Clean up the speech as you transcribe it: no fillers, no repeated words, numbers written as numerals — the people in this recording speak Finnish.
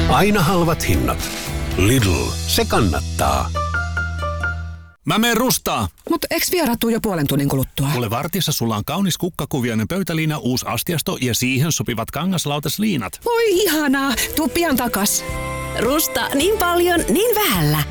Aina halvat hinnat. Lidl, se kannattaa. Mä meen rustaa. Mut eks vieraat tuu jo puolen tunnin kuluttua? Mulle vartissa sulla on kaunis kukkakuviainen pöytäliina, uusi astiasto ja siihen sopivat kangaslautasliinat. Oi ihanaa, tuu pian takas. Rusta niin paljon, niin vähällä.